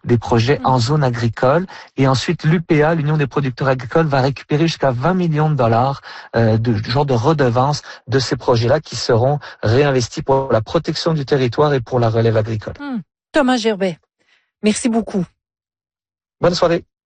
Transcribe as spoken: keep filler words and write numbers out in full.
des projets en zone agricole. Et ensuite, l'U P A, l'Union des producteurs agricoles, va récupérer jusqu'à vingt millions de dollars euh, de genre de redevances de ces projets-là qui seront réinvestis pour la protection du territoire et pour la relève agricole. Mmh. Thomas Gerbet, merci beaucoup. Bonne soirée.